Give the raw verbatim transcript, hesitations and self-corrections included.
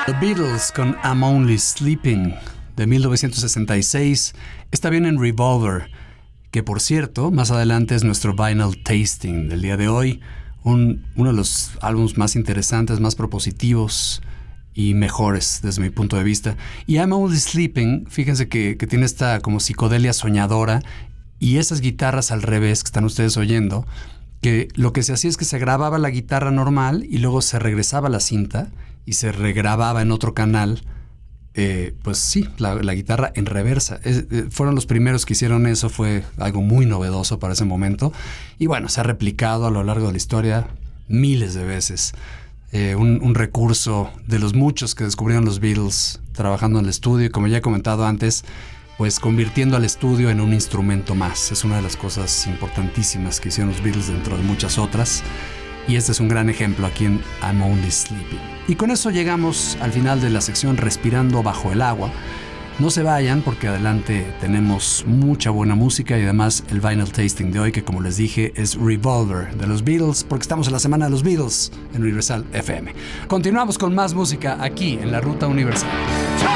The Beatles con I'm Only Sleeping de mil novecientos sesenta y seis. Está bien en Revolver, que por cierto, más adelante es nuestro Vinyl Tasting del día de hoy. Un, uno de los álbumes más interesantes, más propositivos y mejores desde mi punto de vista. Y I'm Only Sleeping, fíjense que, que tiene esta como psicodelia soñadora y esas guitarras al revés que están ustedes oyendo, que lo que se hacía es que se grababa la guitarra normal y luego se regresaba la cinta y se regrababa en otro canal, eh, pues sí, la, la guitarra en reversa. Es, eh, fueron los primeros que hicieron eso, fue algo muy novedoso para ese momento. Y bueno, se ha replicado a lo largo de la historia miles de veces. Eh, un, un recurso de los muchos que descubrieron los Beatles trabajando en el estudio y, como ya he comentado antes, pues convirtiendo al estudio en un instrumento más. Es una de las cosas importantísimas que hicieron los Beatles dentro de muchas otras. Y este es un gran ejemplo aquí en I'm Only Sleeping. Y con eso llegamos al final de la sección Respirando Bajo el Agua. No se vayan porque adelante tenemos mucha buena música y además el Vinyl Tasting de hoy, que como les dije es Revolver de los Beatles, porque estamos en la semana de los Beatles en Universal F M. Continuamos con más música aquí en la Ruta Universal.